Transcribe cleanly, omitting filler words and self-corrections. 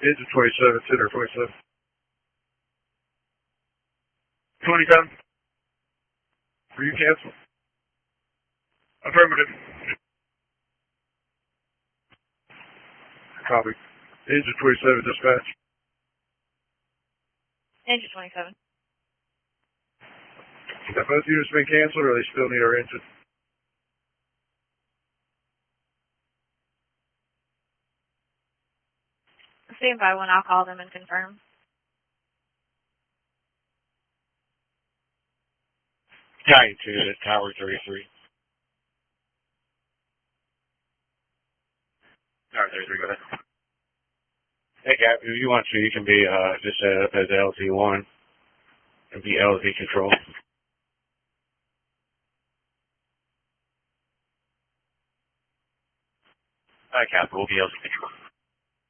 Engine 27, Center 27. 27. Will you cancel? Affirmative. Copy. Engine 27, dispatch. Engine 27. Have both units been canceled, or they still need our engine? Stand by when I'll call them and confirm. Giant 2 at Tower 33. Tower 33, go ahead. Hey, Cap, if you want to, you can be just set up as LZ1 and be LZ control. Cap, we'll be LZ control.